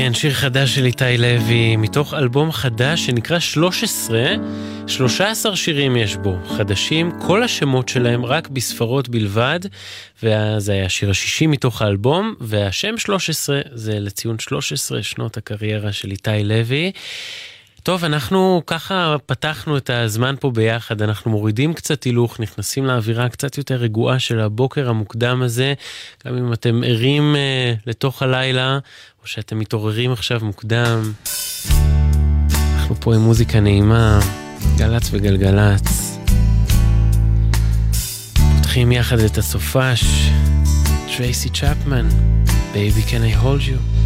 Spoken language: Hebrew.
כן, שיר חדש של איתי לוי, מתוך אלבום חדש שנקרא 13 שירים יש בו, חדשים, כל השמות שלהם רק בספרות בלבד, וזה היה השיר השישי מתוך האלבום, והשם 13 זה לציון 13 שנות הקריירה של איתי לוי. טוב, אנחנו ככה פתחנו את הזמן פה ביחד, אנחנו מורידים קצת הילוך, נכנסים לאווירה קצת יותר רגועה של הבוקר המוקדם הזה, גם אם אתם ערים לתוך הלילה, או שאתם מתעוררים עכשיו מוקדם. אנחנו פה עם מוזיקה נעימה, גלץ וגלגלץ. פותחים יחד את הסופש, טרייסי צ'פמן, Baby Can I Hold You?